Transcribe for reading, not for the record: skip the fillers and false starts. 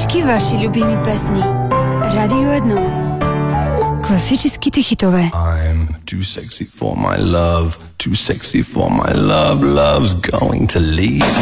Всички ваши любими песни. Радио 1. Класическите хитове. I'm too sexy for my love, too sexy for my love, love's going to leave